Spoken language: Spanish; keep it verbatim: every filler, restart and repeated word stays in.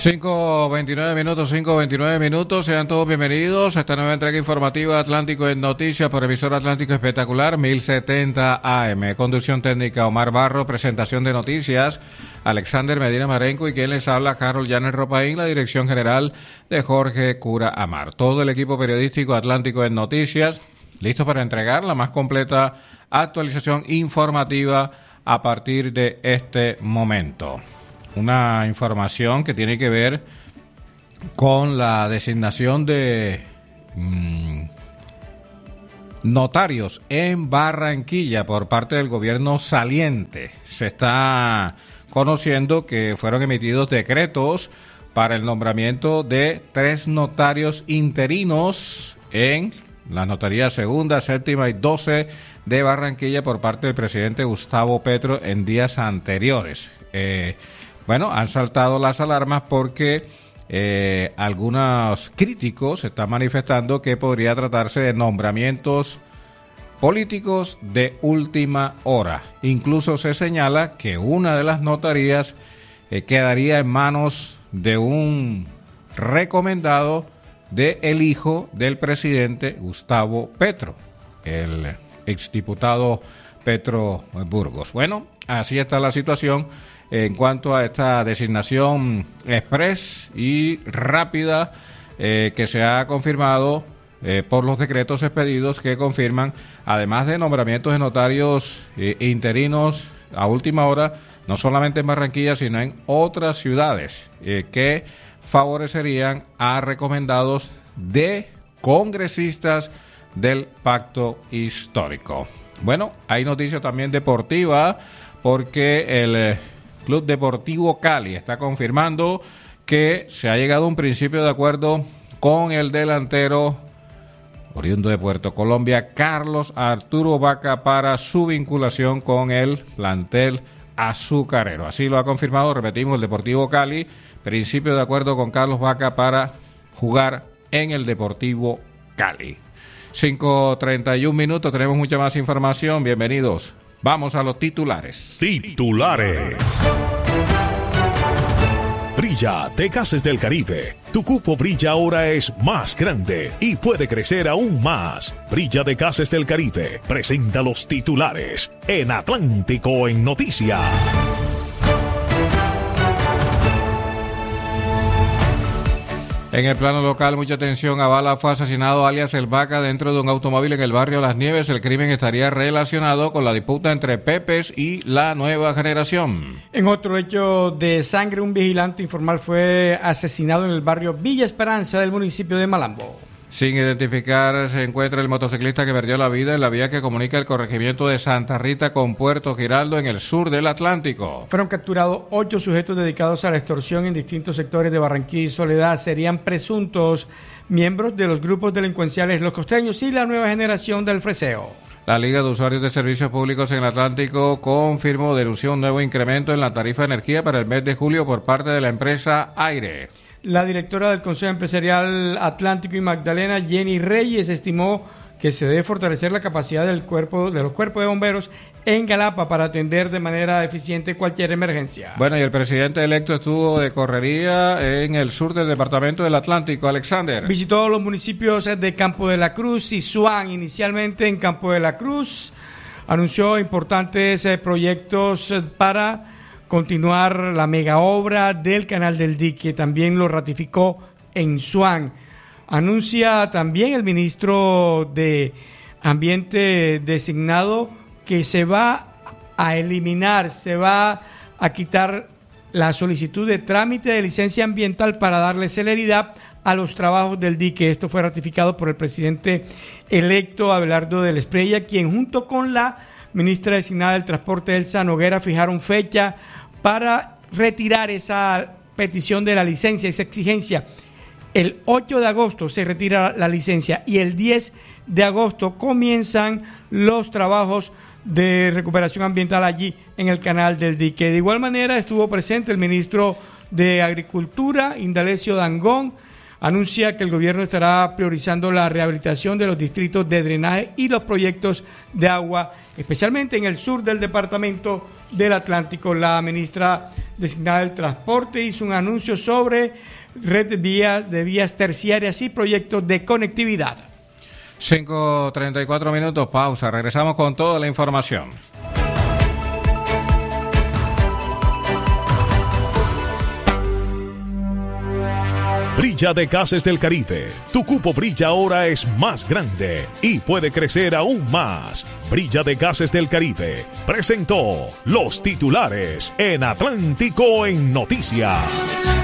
cinco veintinueve minutos, cinco veintinueve minutos, sean todos bienvenidos a esta nueva entrega informativa Atlántico en Noticias por emisora Atlántico Espectacular mil setenta A M. Conducción técnica Omar Barro, presentación de noticias Alexander Medina Marenco y quien les habla Carol Llanes Ropaín, la dirección general de Jorge Cura Amar. Todo el equipo periodístico Atlántico en Noticias listo para entregar la más completa actualización informativa a partir de este momento. Una información que tiene que ver con la designación de mmm, notarios en Barranquilla por parte del gobierno saliente. Se está conociendo que fueron emitidos decretos para el nombramiento de tres notarios interinos en las notarías segunda, séptima y doce de Barranquilla por parte del presidente Gustavo Petro en días anteriores. Eh, Bueno, han saltado las alarmas porque eh, algunos críticos están manifestando que podría tratarse de nombramientos políticos de última hora. Incluso se señala que una de las notarías eh, quedaría en manos de un recomendado del hijo del presidente Gustavo Petro, el exdiputado Petro Burgos. Bueno, así está la situación en cuanto a esta designación express y rápida eh, que se ha confirmado eh, por los decretos expedidos que confirman, además de nombramientos de notarios eh, interinos a última hora, no solamente en Barranquilla, sino en otras ciudades eh, que favorecerían a recomendados de congresistas del pacto histórico. Bueno, hay noticia también deportiva porque el eh, Club Deportivo Cali está confirmando que se ha llegado a un principio de acuerdo con el delantero oriundo de Puerto Colombia, Carlos Arturo Vaca, para su vinculación con el plantel azucarero. Así lo ha confirmado, repetimos, el Deportivo Cali, principio de acuerdo con Carlos Vaca para jugar en el Deportivo Cali. cinco treinta y un minutos, tenemos mucha más información, bienvenidos. Vamos a los titulares. Titulares. Brilla de Gases del Caribe. Tu cupo Brilla ahora es más grande y puede crecer aún más. Brilla de Gases del Caribe presenta los titulares en Atlántico en Noticias. En el plano local, mucha atención. Avala fue asesinado alias El Vaca dentro de un automóvil en el barrio Las Nieves. El crimen estaría relacionado con la disputa entre Pepes y la Nueva Generación. En otro hecho de sangre, un vigilante informal fue asesinado en el barrio Villa Esperanza del municipio de Malambo. Sin identificar, se encuentra el motociclista que perdió la vida en la vía que comunica el corregimiento de Santa Rita con Puerto Giraldo en el sur del Atlántico. Fueron capturados ocho sujetos dedicados a la extorsión en distintos sectores de Barranquilla y Soledad. Serían presuntos miembros de los grupos delincuenciales Los Costeños y la Nueva Generación del Freseo. La Liga de Usuarios de Servicios Públicos en el Atlántico confirmó denunció un nuevo incremento en la tarifa de energía para el mes de julio por parte de la empresa Aire. La directora del Consejo Empresarial Atlántico y Magdalena, Jenny Reyes, estimó que se debe fortalecer la capacidad del cuerpo de los cuerpos de bomberos en Galapa para atender de manera eficiente cualquier emergencia. Bueno, y el presidente electo estuvo de correría en el sur del departamento del Atlántico, Alexander. Visitó los municipios de Campo de la Cruz y Suán, inicialmente en Campo de la Cruz. Anunció importantes eh, proyectos eh, para continuar la mega obra del Canal del Dique, también lo ratificó en Suán. Anuncia también el ministro de Ambiente designado que se va a eliminar, se va a quitar la solicitud de trámite de licencia ambiental para darle celeridad a los trabajos del dique. Esto fue ratificado por el presidente electo Abelardo de la Espriella, quien junto con la ministra designada del Transporte, Elsa Noguera, fijaron fecha para retirar esa petición de la licencia, esa exigencia. El ocho de agosto se retira la licencia y el diez de agosto comienzan los trabajos de recuperación ambiental allí en el Canal del Dique. De igual manera estuvo presente el ministro de Agricultura, Indalecio Dangond, anuncia que el gobierno estará priorizando la rehabilitación de los distritos de drenaje y los proyectos de agua, especialmente en el sur del departamento del Atlántico. La ministra designada del Transporte hizo un anuncio sobre red de vías, de vías terciarias y proyectos de conectividad. cinco treinta y cuatro minutos, pausa. Regresamos con toda la información. Brilla de Gases del Caribe. Tu cupo Brilla ahora es más grande y puede crecer aún más. Brilla de Gases del Caribe presentó los titulares en Atlántico en Noticias.